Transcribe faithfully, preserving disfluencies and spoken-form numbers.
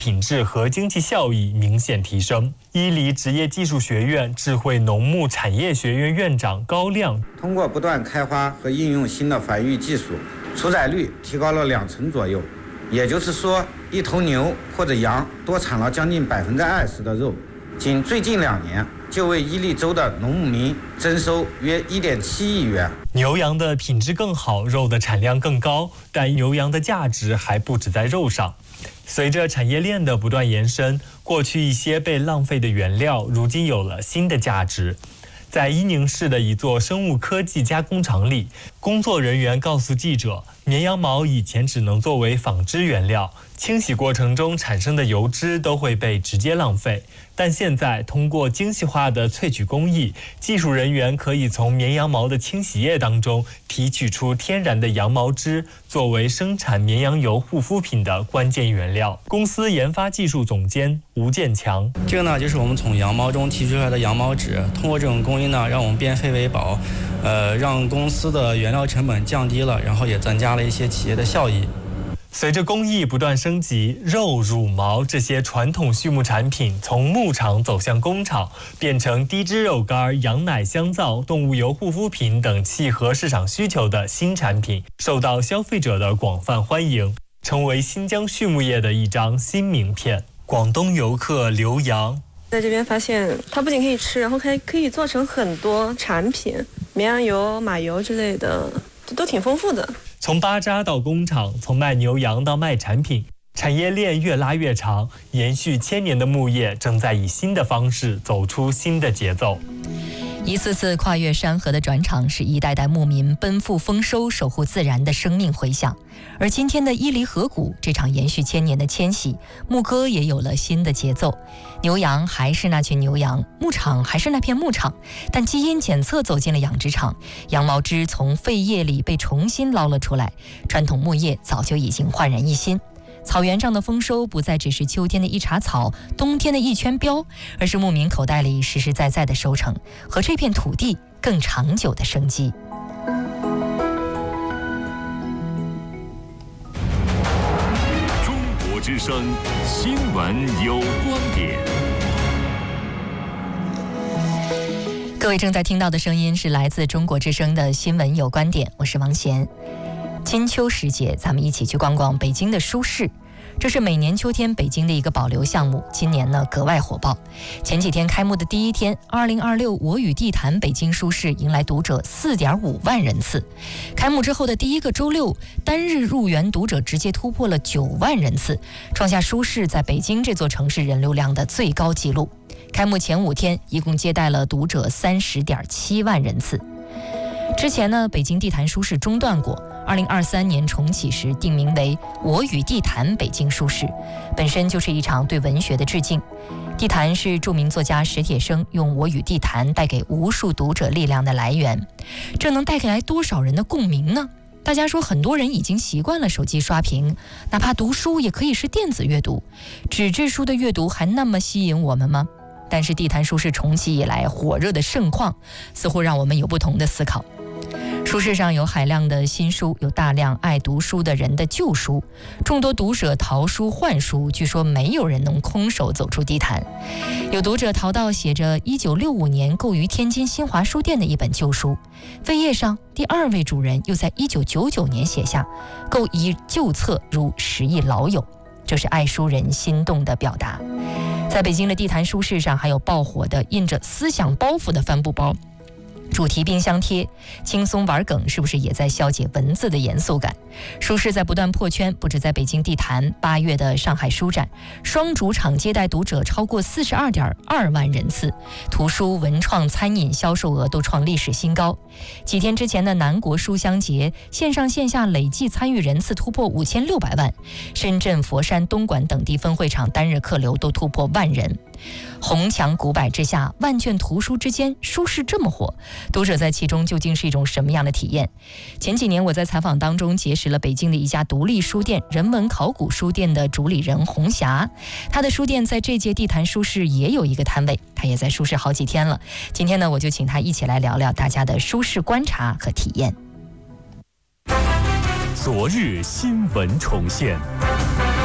品质和经济效益明显提升。伊犁职业技术学院智慧农牧产业学院院长高亮， 通过不断开发和应用新的繁育技术，出崽率提高了两成左右，也就是说，一头牛或者羊多产了将近百分之二十的肉。仅最近两年，就为伊犁州的农牧民增收约一点七亿元。 牛羊的品质更好，肉的产量更高，但牛羊的价值还不止在肉上。随着产业链的不断延伸，过去一些被浪费的原料，如今有了新的价值。在伊宁市的一座生物科技加工厂里，工作人员告诉记者，绵羊毛以前只能作为纺织原料，清洗过程中产生的油脂都会被直接浪费。但现在通过精细化的萃取工艺，技术人员可以从绵羊毛的清洗液当中提取出天然的羊毛脂，作为生产绵羊油护肤品的关键原料。公司研发技术总监吴建强， 这个呢就是我们从羊毛中提取出来的羊毛脂，通过这种工艺呢，让我们变废为宝，呃，让公司的原料成本降低了，然后也增加了一些企业的效益。 随着工艺不断升级，肉、乳毛这些传统畜牧产品从牧场走向工厂，变成低脂肉干、羊奶香皂、动物油护肤品等契合市场需求的新产品，受到消费者的广泛欢迎，成为新疆畜牧业的一张新名片。广东游客刘洋在这边发现，它不仅可以吃，然后还可以做成很多产品，绵羊油、马油之类的，都挺丰富的。 从巴扎到工厂，从卖牛羊到卖产品，产业链越拉越长，延续千年的牧业正在以新的方式走出新的节奏。 一次次跨越山河的转场，使一代代牧民奔赴丰收，守护自然的生命回响。而今天的伊犁河谷，这场延续千年的迁徙，牧歌也有了新的节奏。牛羊还是那群牛羊，牧场还是那片牧场，但基因检测走进了养殖场，羊毛汁从废液里被重新捞了出来，传统牧业早就已经焕然一新。草原上的丰收不再只是秋天的一茬草，冬天的一圈膘，而是牧民口袋里实实在在的收成和这片土地更长久的生机。 中国之声新闻有观点。 各位正在听到的声音是来自中国之声的新闻有观点，我是王贤。金秋时节，咱们一起去逛逛北京的书市。这是每年秋天北京的一个保留项目，今年呢格外火爆。前几天开幕的第一天，二零二六我与地坛北京书市迎来读者四点五万人次。开幕之后的第一个周六，单日入园读者直接突破了九万人次，创下书市在北京这座城市人流量的最高纪录。开幕前五天，一共接待了读者三十点七万人次。之前呢，北京地坛书市中断过，二零二三年重启时定名为我与地坛北京书市，本身就是一场对文学的致敬。地坛是著名作家史铁生用我与地坛带给无数读者力量的来源，这能带给来多少人的共鸣呢？大家说很多人已经习惯了手机刷屏，哪怕读书也可以是电子阅读，纸质书的阅读还那么吸引我们吗？但是地坛书市重启以来火热的盛况，似乎让我们有不同的思考。书市上有海量的新书，有大量爱读书的人的旧书，众多读者淘书换书，据说没有人能空手走出地坛。有读者淘到写着一九六五年购于天津新华书店的一本旧书，扉页上第二位主人又在一九九九年写下购一旧册如十亿老友，这是爱书人心动的表达。在北京的地坛书市上，还有爆火的印着思想包袱的帆布包，主题冰箱贴，轻松玩梗，是不是也在消解文字的严肃感？书市在不断破圈，不止在北京地坛，八月的上海书展，双主场接待读者超过四十二点二万人次，图书、文创、餐饮销售额都创历史新高。几天之前的南国书香节，线上线下累计参与人次突破五千六百万，深圳、佛山、东莞等地分会场单日客流都突破万人。红墙古柏之下，万卷图书之间，书市这么火，读者在其中究竟是一种什么样的体验？前几年我在采访当中结识了北京的一家独立书店人文考古书店的主理人红霞，他的书店在这届地坛书市也有一个摊位，他也在书市好几天了。今天呢，我就请他一起来聊聊大家的书市观察和体验。 昨日新闻重现。